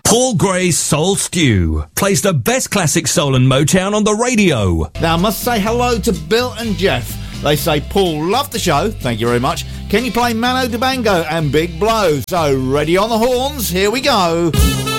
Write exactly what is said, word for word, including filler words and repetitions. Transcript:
Paul Gray's Soul Stew plays the best classic soul and Motown on the radio. Now, I must say hello to Bill and Jeff. They say, Paul, love the show. Thank you very much. Can you play Mano Dibango and Big Blow? So, ready on the horns, here we go.